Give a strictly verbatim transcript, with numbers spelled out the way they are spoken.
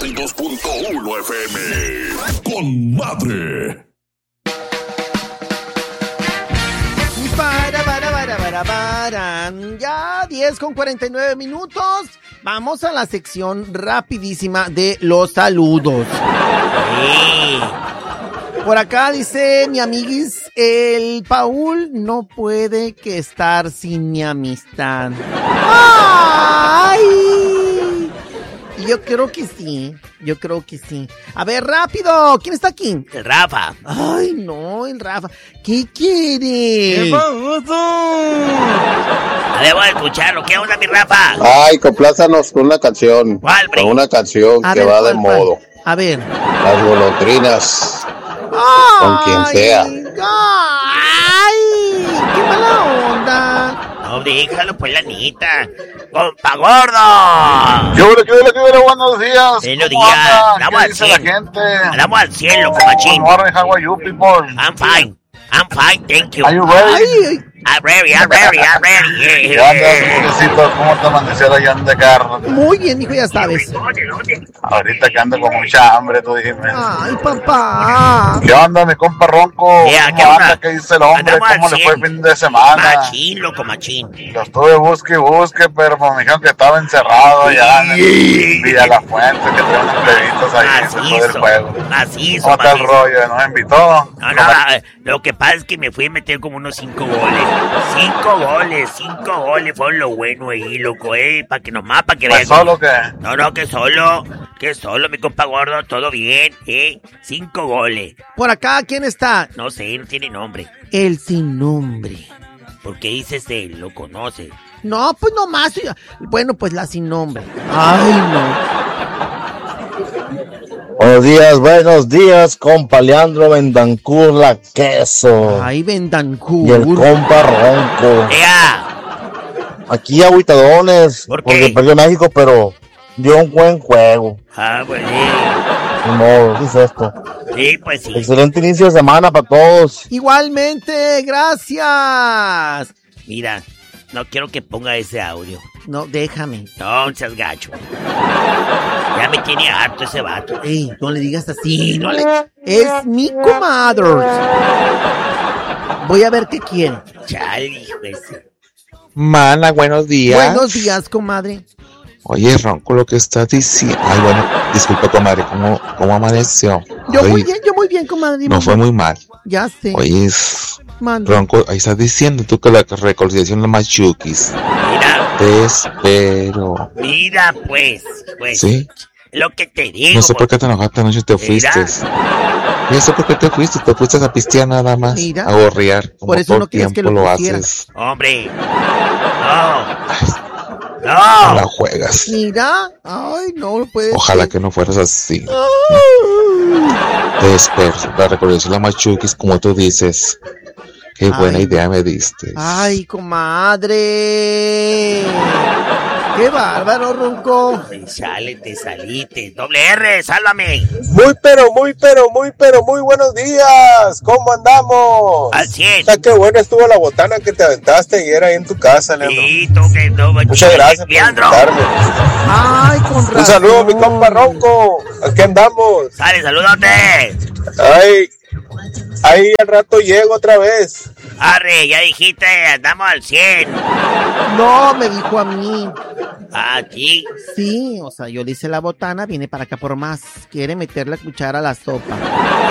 noventa y dos punto uno F M. Con madre. Para, para, para, para, para. Ya diez con cuarenta y nueve minutos. Vamos a la sección rapidísima de los saludos. Sí. Por acá dice mi amiguis, el Paul no puede que estar sin mi amistad. ¡Ay! Yo creo que sí, yo creo que sí. A ver, rápido, ¿quién está aquí? El Rafa. Ay, no, el Rafa. ¿Qué quiere? ¡Qué famoso! A ver, voy a escucharlo. ¿Qué onda, mi Rafa? Ay, complázanos con una canción. ¿Cuál, Con una canción a que ver, va ¿cuál, de modo. cuál? A ver. Las golondrinas. Ay, con quien sea. ¡Ay! ¡Qué mala onda! No, déjalo, pues, la neta. ¡Compa gordo! ¿Qué hora, qué hora, qué hora? Buenos días. Buenos ¿Cómo días. anda? Andamos ¿Qué al dice cielo. la gente? Andamos al cielo, comachín. Good morning, how are you, people? I'm fine. I'm fine, thank you. Are you ready? Ay, I'm ready, I'm ready, I'm ready. ¿Qué andas, pobrecito? ¿Cómo te amanecieron allá en Dakar? muy bien, hijo, ya sabes. Ahorita que ando con mucha hambre, tú dime. Ay, papá. ¿Qué onda, mi compa Ronco? Yeah, ¿Cómo ¿qué onda? anda? ¿Qué dice el hombre? Andamos al ¿Cómo le fue el cien. fin de semana? Machín, loco, machín. Lo estuve busque y busque, pero pues me dijeron que estaba encerrado allá en el Villa La Fuente, que tenía unos plebitos ahí en el del juego. Macizo, ¿Cómo está el macizo. rollo? ¿Nos invitó? No, no, eh, lo que pasa es que me fui a meter como unos cinco goles. Cinco goles, cinco goles fueron lo bueno ahí, loco, eh, para que nomás, para que ¿Pues vean. solo qué? No, no, que solo, que solo, mi compa gordo, todo bien, eh, cinco goles. Por acá, ¿quién está? No sé, no tiene nombre. El sin nombre. ¿Por qué dices él? Lo conoce. No, pues nomás. Bueno, pues la sin nombre. Ay, no. Buenos días, buenos días, compa Leandro Bendancur, la queso. Ay, Bendancur. Y el compa Ronco. ¡Ea! Aquí agüitadones, ¿Por qué? porque perdió México, pero dio un buen juego. Ah, pues sí. Ni modo, ¿qué es esto? Sí, pues sí. Excelente inicio de semana para todos. Igualmente, gracias. Mira, no quiero que ponga ese audio. No, déjame. No, seas gacho. Ya me tiene harto ese vato. Ey, no le digas así, no le... Es mi comadre. Voy a ver qué quiere. Chale, hijo ese. Mana, buenos días. Buenos días, comadre. Oye, Ronco, lo que estás diciendo. Ay, bueno, disculpa, comadre, ¿cómo, cómo amaneció? Yo Ay, muy bien, yo muy bien, comadre. no fue muy mal. Ya sé. Oye, es... Manda. Ronco, ahí estás diciendo tú que la reconciliación es la más chukis. Mira, Te espero. mira, pues, pues. ¿Sí? Lo que te digo. No sé por qué te enojaste anoche y te Mira. fuiste. No sé por qué te fuiste, te fuiste a pistear nada más. Mira. A gorrear. Como Por eso todo no el quieres que tiempo lo lo pusiera. haces. Hombre. No. No No. la juegas. Mira. Ay, no lo puedes. Ojalá que no fueras así. Ah. Te espero. La reconciliación es la más chukis, como tú dices. Qué buena Ay. idea me diste. Ay, comadre. Qué bárbaro, Ronco. Ay, chale, te saliste. Doble R, sálvame. Muy pero, muy pero, muy pero, muy buenos días. ¿Cómo andamos? Al cien. Está qué buena estuvo la botana que te aventaste ayer ahí en tu casa, Leandro. Sí, tú que no. Muchas gracias por Leandro. invitarme. Ay, con razón. Un saludo, mi compa Ronco. Aquí andamos. Sale, salúdate. Ay, ahí al rato llego otra vez. Arre, ya dijiste, andamos al cien. No, me dijo a mí. Aquí. Sí, o sea, yo le hice la botana, viene para acá por más. Quiere meter la cuchara a la sopa.